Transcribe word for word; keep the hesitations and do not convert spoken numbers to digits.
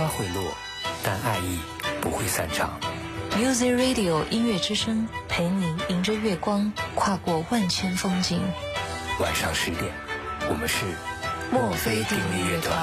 花会落，但爱意不会散场。 Music Radio 音乐之声，陪你迎着月光，跨过万千风景。 晚上十点，我们是墨菲定律乐团。